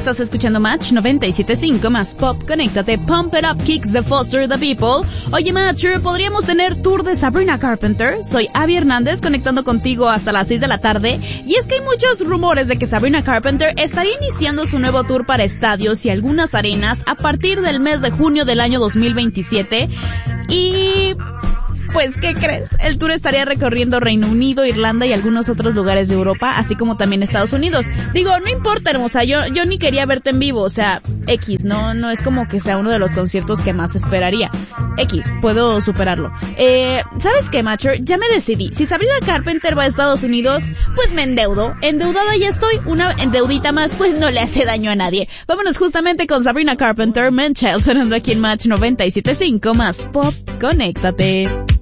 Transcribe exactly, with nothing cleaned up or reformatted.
Estás escuchando Match noventa y siete punto cinco más Pop. Conéctate, Pump It Up Kicks de Foster the People. Oye, Matcher, ¿podríamos tener tour de Sabrina Carpenter? Soy Abby Hernández, conectando contigo hasta las seis de la tarde. Y es que hay muchos rumores de que Sabrina Carpenter estaría iniciando su nuevo tour para estadios y algunas arenas a partir del mes de junio del año dos mil veintisiete. Y... pues, ¿qué crees? El tour estaría recorriendo Reino Unido, Irlanda y algunos otros lugares de Europa, así como también Estados Unidos. Digo, no importa, hermosa, yo yo ni quería verte en vivo, o sea, X, no no es como que sea uno de los conciertos que más esperaría. X, puedo superarlo. Eh, ¿sabes qué, Matcher? Ya me decidí. Si Sabrina Carpenter va a Estados Unidos, pues me endeudo. Endeudada ya estoy, una endeudita más, pues no le hace daño a nadie. Vámonos justamente con Sabrina Carpenter, Man Child, sonando aquí en Match noventa y siete punto cinco más Pop. Conéctate.